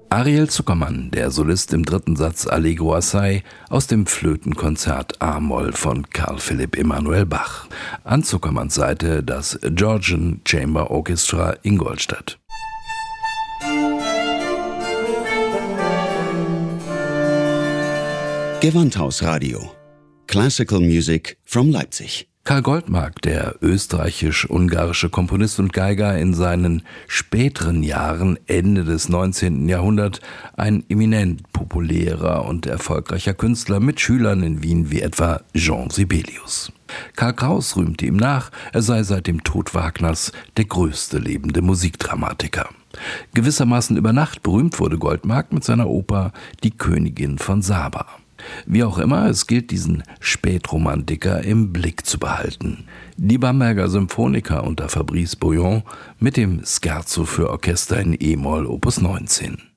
Ariel Zuckermann, der Solist im 3. Satz Allegro assai aus dem Flötenkonzert A-Moll von Carl Philipp Emanuel Bach. An Zuckermanns Seite das Georgian Chamber Orchestra Ingolstadt. Gewandhausradio. Classical Music from Leipzig. Karl Goldmark, der österreichisch-ungarische Komponist und Geiger, in seinen späteren Jahren, Ende des 19. Jahrhunderts, ein eminent populärer und erfolgreicher Künstler mit Schülern in Wien wie etwa Jean Sibelius. Karl Kraus rühmte ihm nach, er sei seit dem Tod Wagners der größte lebende Musikdramatiker. Gewissermaßen über Nacht berühmt wurde Goldmark mit seiner Oper Die Königin von Saba. Wie auch immer, es gilt, diesen Spätromantiker im Blick zu behalten. Die Bamberger Symphoniker unter Fabrice Bouillon mit dem Scherzo für Orchester in E-Moll Opus 19.